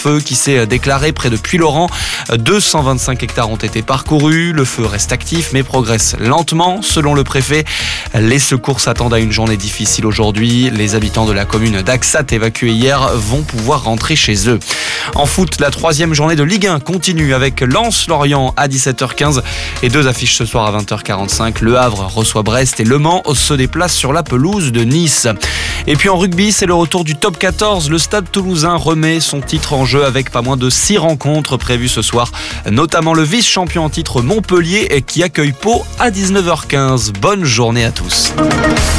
Feu qui s'est déclaré près de Puylaurens. 225 hectares ont été parcourus. Le feu reste actif mais progresse lentement. Selon le préfet, les secours s'attendent à une journée difficile aujourd'hui. Les habitants de la commune d'Axat évacués hier vont pouvoir rentrer chez eux. En foot, la 3e journée de Ligue 1 continue avec Lens-Lorient à 17h15 et 2 affiches ce soir à 20h45. Le Havre reçoit Brest et Le Mans se déplace sur la pelouse de Nice. Et puis en rugby, c'est le retour du top 14. Le Stade Toulousain remet son titre en jeu avec pas moins de 6 rencontres prévues ce soir, notamment le vice-champion en titre Montpellier qui accueille Pau à 19h15. Bonne journée à tous.